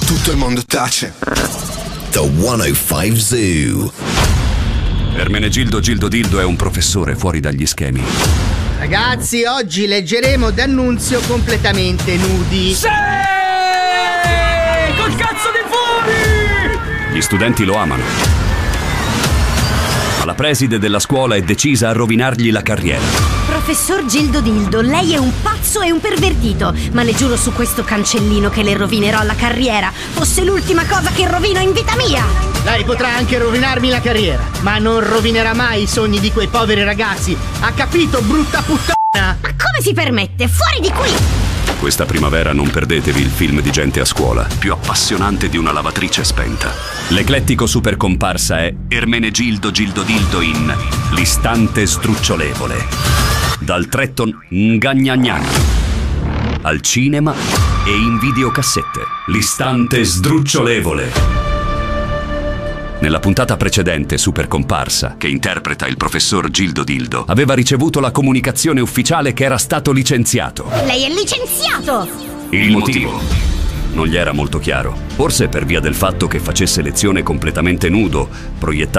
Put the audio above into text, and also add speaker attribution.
Speaker 1: tutto il mondo tace.
Speaker 2: The 105 Zoo.
Speaker 3: Ermenegildo Gildo Dildo è un professore fuori dagli schemi.
Speaker 4: Ragazzi, oggi leggeremo D'Annunzio completamente nudi.
Speaker 5: Sì! Col cazzo di fuori!
Speaker 3: Gli studenti lo amano, ma la preside della scuola è decisa a rovinargli la carriera.
Speaker 6: Professor Gildo Dildo, lei è un pazzo e un pervertito, ma le giuro su questo cancellino che le rovinerò la carriera, fosse l'ultima cosa che rovino in vita mia.
Speaker 4: Lei potrà anche rovinarmi la carriera, ma non rovinerà mai i sogni di quei poveri ragazzi. Ha capito, brutta puttana?
Speaker 6: Ma come si permette? Fuori di qui!
Speaker 3: Questa primavera non perdetevi il film di gente a scuola, più appassionante di una lavatrice spenta. L'eclettico super comparsa è Ermenegildo Gildo Dildo in L'istante sdrucciolevole. Dal Tretton Ngagnagnan. Al cinema e in videocassette. L'istante sdrucciolevole. Nella puntata precedente, Super Comparsa, che interpreta il professor Gildo Dildo, aveva ricevuto la comunicazione ufficiale che era stato licenziato.
Speaker 6: Lei è licenziato!
Speaker 3: Il motivo non gli era molto chiaro, forse per via del fatto che facesse lezione completamente nudo, proiettando